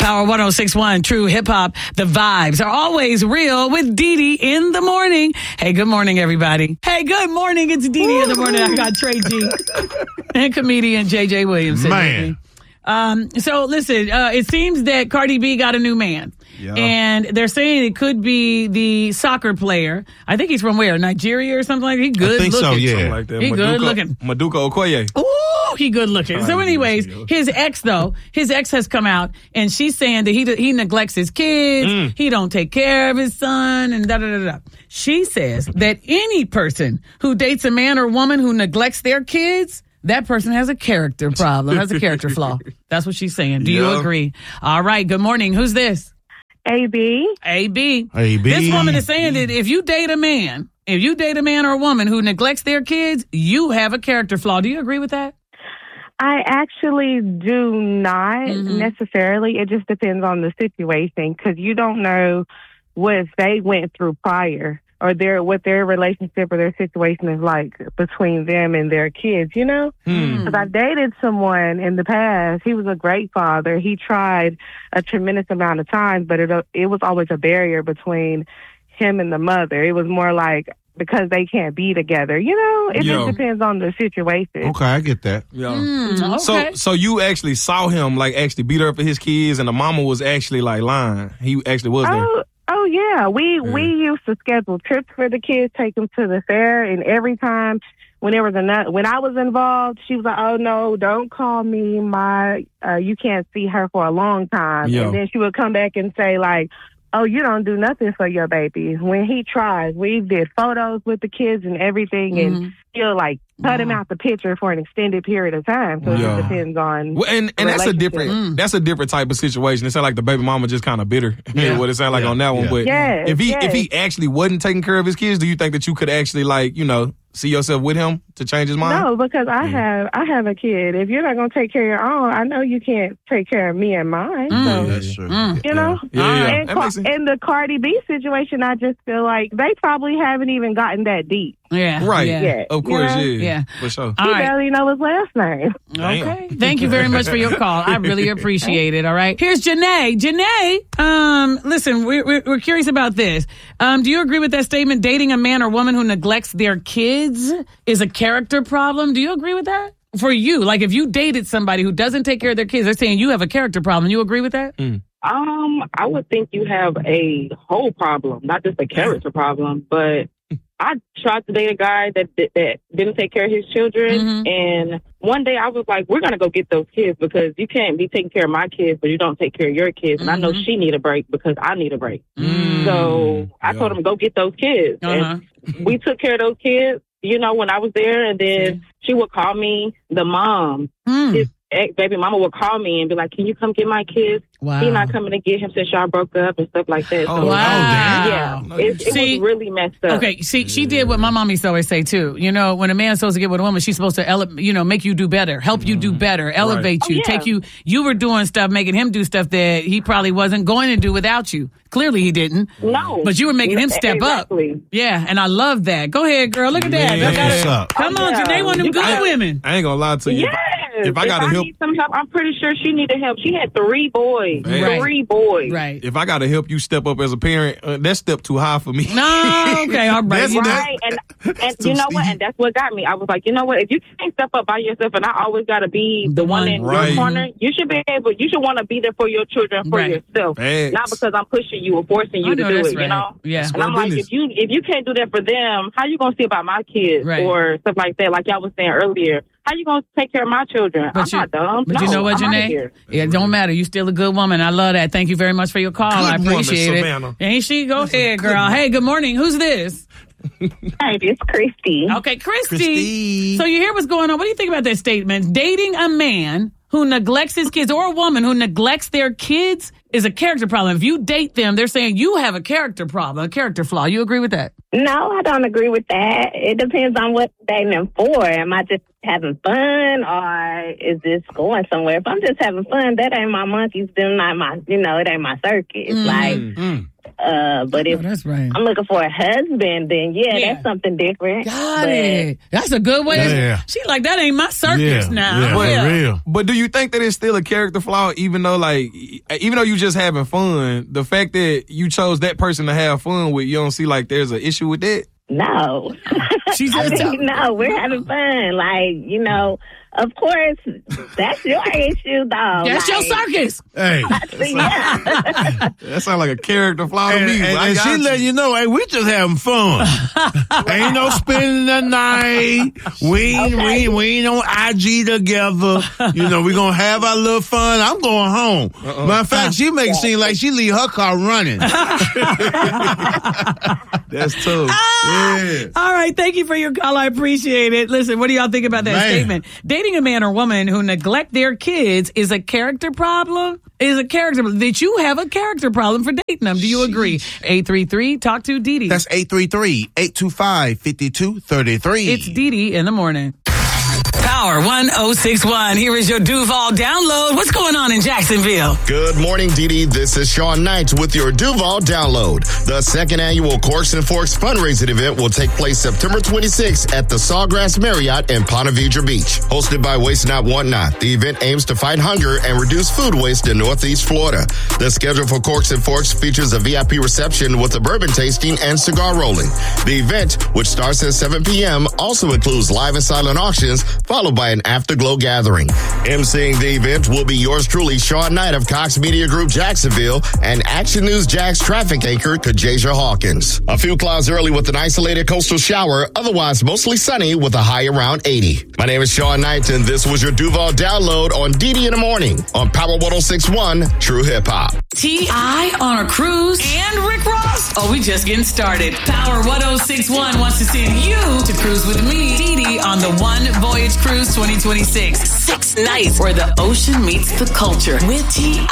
Power 106.1, True Hip Hop. The vibes are always real with Dee Dee in the morning. Hey, good morning, everybody. Hey, good morning. It's Dee Dee in the morning. I got Trey G and comedian JJ Williams. Man. So listen, it seems that Cardi B got a new man. Yeah. And they're saying it could be the soccer player. I think he's from where? Nigeria or something like that? He good I think looking. so, yeah. Something like that. He good looking. Maduka Okoye. Ooh, he good looking. So anyways, his ex has come out and she's saying that he neglects his kids. He don't take care of his son and da-da-da-da. She says that any person who dates a man or woman who neglects their kids, that person has a character problem, has a character flaw. That's what she's saying. Do you agree? All right. Good morning. Who's this? AB. This woman is saying that if you date a man or a woman who neglects their kids, you have a character flaw. Do you agree with that? I actually do not necessarily. It just depends on the situation because you don't know what they went through prior or what their relationship or their situation is like between them and their kids, you know? Because I dated someone in the past. He was a great father. He tried a tremendous amount of times, but it was always a barrier between him and the mother. It was more like because they can't be together, you know? It just depends on the situation. Okay, I get that. Yeah. Okay. So you actually saw him like actually beat her up for his kids and the mama was actually like lying. He actually was there. Oh yeah, we used to schedule trips for the kids, take them to the fair, and every time when I was involved, she was like, "Oh no, don't call me. You can't see her for a long time." Yeah. And then she would come back and say like, "Oh, you don't do nothing for your baby." When he tries, we did photos with the kids and everything, and he'll like cut him out the picture for an extended period of time. So it just depends on. Well, and that's a different type of situation. It sounds like the baby mama just kind of bitter. What it sounds like on that one. But if he actually wasn't taking care of his kids, do you think that you could actually see yourself with him to change his mind? No, because I have a kid. If you're not going to take care of your own, I know you can't take care of me and mine. So, That's true. you know? Yeah. And the Cardi B situation, I just feel like they probably haven't even gotten that deep. Yeah. Right. Yeah. Of course, Yeah. For sure. All He right. barely know his last name. Okay. Thank you very much for your call. I really appreciate it. All right. Here's Janae. Janae, listen, we're curious about this. Do you agree with that statement? Dating a man or woman who neglects their kids is a character problem. Do you agree with that? For you, like if you dated somebody who doesn't take care of their kids, they're saying you have a character problem. You agree with that? I would think you have a whole problem, not just a character problem, but I tried to date a guy that didn't take care of his children, and one day I was like, we're going to go get those kids because you can't be taking care of my kids, but you don't take care of your kids, and I know she need a break because I need a break. So I told him, go get those kids, and we took care of those kids, you know, when I was there, and then she would call me, the mom, his baby mama would call me and be like, can you come get my kids? Wow. He's not coming to get him since y'all broke up and stuff like that. Oh, wow. Yeah. It was really messed up. Okay, see, she did what my mom used to always say, too. You know, when a man's supposed to get with a woman, she's supposed to, make you do better, help you do better, elevate you, take you. You were doing stuff, making him do stuff that he probably wasn't going to do without you. Clearly he didn't. No. But you were making him step up. Yeah, and I love that. Go ahead, girl. Look at that. What's up? Come on, Janae, one of them good women. I ain't going to lie to you. Yes. If I got to help, need some help, I'm pretty sure she needed help. She had 3 boys. Right. 3 boys. Right. if I got to help you step up as a parent, that's step too high for me. No, okay, all right. Right, and you know what? And that's what got me. I was like, you know what? If you can't step up by yourself, and I always got to be the one in your corner, you should be able. You should want to be there for your children, for yourself, not because I'm pushing you or forcing you to do it. Right. You know? Yeah. And I'm like, if you can't do that for them, how you gonna see about my kids or stuff like that? Like y'all was saying earlier. How you gonna take care of my children? I'm not dumb. But you know what, Janae? It don't matter. You still a good woman. I love that. Thank you very much for your call. I appreciate it. Ain't she? Go ahead, girl. Hey, good morning. Who's this? Hi, it's Christy. Okay, Christy. So you hear what's going on. What do you think about that statement? Dating a man who neglects his kids or a woman who neglects their kids is a character problem. If you date them, they're saying you have a character problem, a character flaw. You agree with that? No, I don't agree with that. It depends on what dating them for. Am I just having fun or is this going somewhere? If I'm just having fun, that ain't my monkeys. Them not my, it ain't my circus. But if I'm looking for a husband, then that's something different. Got it. That's a good way. She like, that ain't my circus now. But do you think that it's still a character flaw, even though you just having fun, the fact that you chose that person to have fun with, you don't see like there's an issue with that? No. No, we're having fun. Like, you know, of course, that's your issue, though. That's your circus. Hey. That sounds like a character flaw to me. And she let you know, hey, we just having fun. Ain't no spending the night. We ain't on IG together. You know, we going to have our little fun. I'm going home. Matter of fact, she makes it seem like she leave her car running. That's tough. Yeah. All right. Thank you for your call. I appreciate it. Listen, what do y'all think about that statement? Dating a man or woman who neglect their kids is a character problem? That you have a character problem for dating them. Do you agree? 833, talk to Dee Dee. That's 833-825-5233. It's Dee Dee in the morning. Power 1061. Here is your Duval download. What's going on in Jacksonville? Good morning, Dee Dee. This is Sean Knight with your Duval download. The second annual Corks and Forks fundraising event will take place September 26th at the Sawgrass Marriott in Ponte Vedra Beach. Hosted by Waste Not Want Not, the event aims to fight hunger and reduce food waste in Northeast Florida. The schedule for Corks and Forks features a VIP reception with a bourbon tasting and cigar rolling. The event, which starts at 7 p.m., also includes live and silent auctions, followed by an afterglow gathering. emceeing the event will be yours truly, Sean Knight of Cox Media Group Jacksonville, and Action News Jax traffic anchor Kajasia Hawkins. A few clouds early with an isolated coastal shower, otherwise mostly sunny with a high around 80. My name is Sean Knight, and this was your Duval download on Dee Dee in the morning on Power 1061 True Hip Hop. T.I. on a cruise and Rick Ross? Oh, we just getting started. Power 1061 wants to send you to cruise with me, Dee Dee, on the One Voyage Cruise 2026. 6 nights where the ocean meets the culture with T.I.